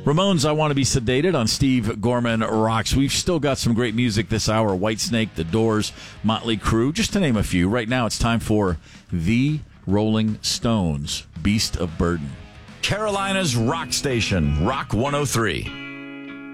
Ramones, I Want to Be Sedated on Steve Gorman Rocks. We've still got some great music this hour. Whitesnake, The Doors, Motley Crue, just to name a few. Right now it's time for The Rolling Stones, Beast of Burden. Carolina's rock station, Rock 103.